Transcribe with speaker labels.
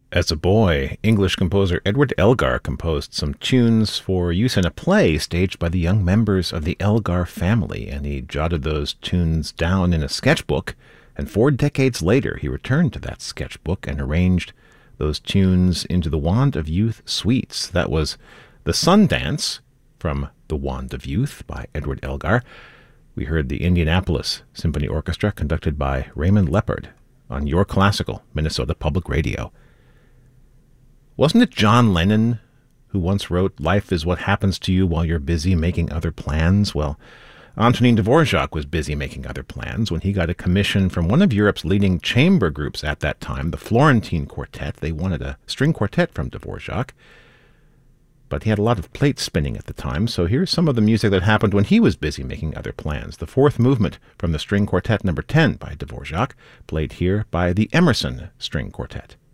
Speaker 1: As a boy, English composer Edward Elgar composed some tunes for use in a play staged by the young members of the Elgar family, and he jotted those tunes down in a sketchbook, and 4 decades later he returned to that sketchbook and arranged those tunes into the Wand of Youth suites. That was The Sun Dance from The Wand of Youth by Edward Elgar. We heard the Indianapolis Symphony Orchestra conducted by Raymond Leppard on Your Classical, Minnesota Public Radio. Wasn't it John Lennon who once wrote, "Life is what happens to you while you're busy making other plans"? Well, Antonin Dvorak was busy making other plans when he got a commission from one of Europe's leading chamber groups at that time, the Florentine Quartet. They wanted a string quartet from Dvorak, but he had a lot of plate spinning at the time, so here's some of the music that happened when he was busy making other plans. The fourth movement from the String Quartet No. 10 by Dvorak, played here by the Emerson String Quartet.